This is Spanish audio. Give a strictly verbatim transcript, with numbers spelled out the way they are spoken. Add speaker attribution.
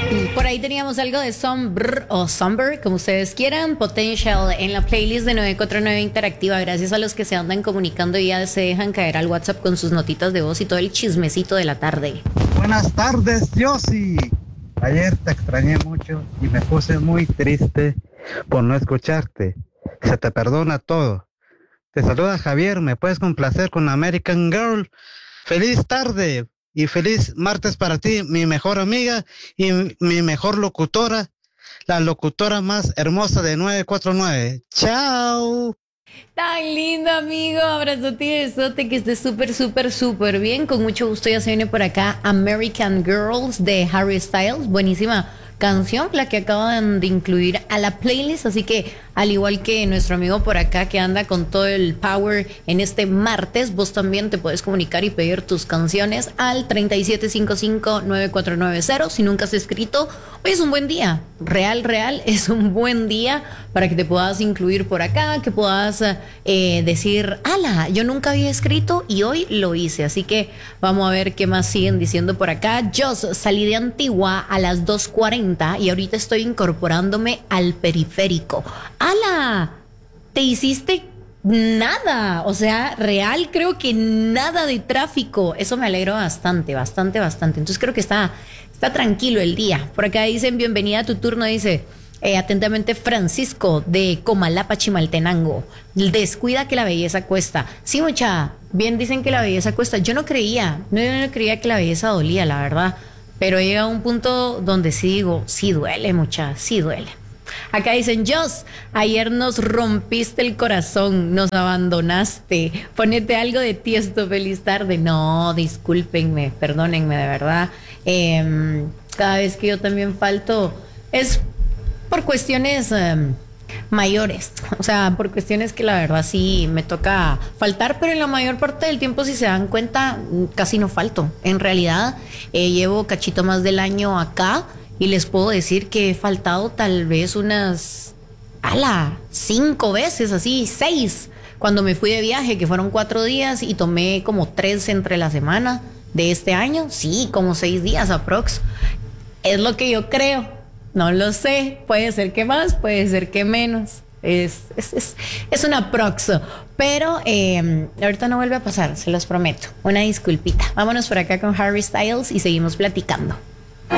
Speaker 1: Por ahí teníamos algo de Somber o Somber, como ustedes quieran. Potential en la playlist de nueve cuatro nueve Interactiva. Gracias a los que se andan comunicando y ya se dejan caer al WhatsApp con sus notitas de voz y todo el chismecito de la tarde.
Speaker 2: Buenas tardes, Yossi. Ayer te extrañé mucho y me puse muy triste por no escucharte. Se te perdona todo. Te saluda Javier, me puedes complacer con American Girl. Feliz tarde y feliz martes para ti, mi mejor amiga y mi mejor locutora, la locutora más hermosa de nueve cuatro nueve. ¡Chao!
Speaker 1: Tan lindo, amigo. Abrazote y besote, que estés súper, súper, súper bien. Con mucho gusto ya se viene por acá American Girls de Harry Styles. Buenísima canción la que acaban de incluir a la playlist, así que al igual que nuestro amigo por acá que anda con todo el power en este martes, vos también te puedes comunicar y pedir tus canciones al treinta y siete cincuenta y cinco nueve cuatro nueve cero. Si nunca has escrito, hoy es un buen día, real, real, es un buen día para que te puedas incluir por acá, que puedas eh, decir, ala, yo nunca había escrito y hoy lo hice, así que vamos a ver qué más siguen diciendo por acá. Yo salí de Antigua a las dos cuarenta y ahorita estoy incorporándome al periférico. ¡Hala! Te hiciste nada, o sea, real, creo que nada de tráfico. Eso me alegró bastante, bastante, bastante. Entonces creo que está, está tranquilo el día. Por acá dicen, bienvenida a tu turno, dice eh, atentamente Francisco de Comalapa, Chimaltenango. Descuida que la belleza cuesta. Sí, mucha, bien dicen que la belleza cuesta. Yo no creía, no, yo no creía que la belleza dolía, la verdad. Pero llega un punto donde sí digo, sí duele, mucha, sí duele. Acá dicen, Jos, ayer nos rompiste el corazón, nos abandonaste. Ponete algo de Tiesto, feliz tarde. No, discúlpenme, perdónenme de verdad. Eh, cada vez que yo también falto es por cuestiones eh, mayores. O sea, por cuestiones que la verdad sí me toca faltar, pero en la mayor parte del tiempo, si se dan cuenta, casi no falto. En realidad, eh, llevo cachito más del año acá. Y les puedo decir que he faltado tal vez unas, ala, cinco veces, así, seis, cuando me fui de viaje, que fueron cuatro días y tomé como tres entre la semana de este año. Sí, como seis días aprox. Es lo que yo creo. No lo sé. Puede ser que más, puede ser que menos. Es, es, es, es una proxo. Pero eh, ahorita no vuelve a pasar, se los prometo. Una disculpita. Vámonos por acá con Harry Styles y seguimos platicando.